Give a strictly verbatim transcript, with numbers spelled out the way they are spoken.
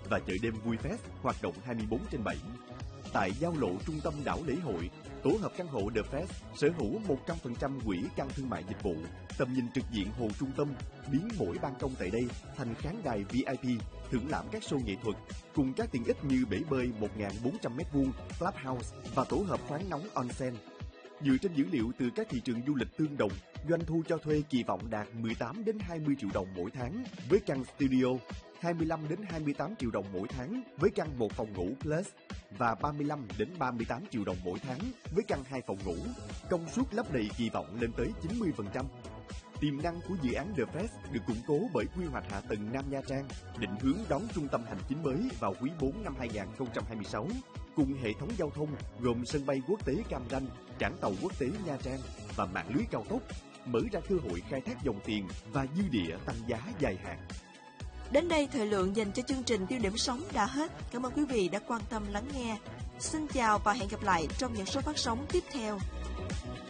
và chợ đêm Vui Fest hoạt động hai mươi bốn trên bảy. Tại giao lộ trung tâm đảo lễ hội, tổ hợp căn hộ The Fest sở hữu một trăm phần trăm quỹ căn thương mại dịch vụ, tầm nhìn trực diện hồ trung tâm, biến mỗi ban công tại đây thành khán đài vi ai pi, thưởng lãm các show nghệ thuật, cùng các tiện ích như bể bơi một nghìn bốn trăm mét vuông, clubhouse và tổ hợp khoáng nóng onsen. Dựa trên dữ liệu từ các thị trường du lịch tương đồng, doanh thu cho thuê kỳ vọng đạt mười tám đến hai mươi triệu đồng mỗi tháng với căn studio, hai mươi lăm đến hai mươi tám triệu đồng mỗi tháng với căn một phòng ngủ plus và ba mươi lăm đến ba mươi tám triệu đồng mỗi tháng với căn hai phòng ngủ. Công suất lấp đầy kỳ vọng lên tới chín mươi phần trăm. Tiềm năng của dự án The Fest được củng cố bởi quy hoạch hạ tầng Nam Nha Trang, định hướng đón trung tâm hành chính mới vào quý bốn năm hai nghìn không trăm hai mươi sáu, cùng hệ thống giao thông gồm sân bay quốc tế Cam Ranh, cảng tàu quốc tế Nha Trang và mạng lưới cao tốc, mở ra cơ hội khai thác dòng tiền và dư địa tăng giá dài hạn. Đến đây thời lượng dành cho chương trình Tiêu điểm sống đã hết. Cảm ơn quý vị đã quan tâm lắng nghe. Xin chào và hẹn gặp lại trong những số phát sóng tiếp theo.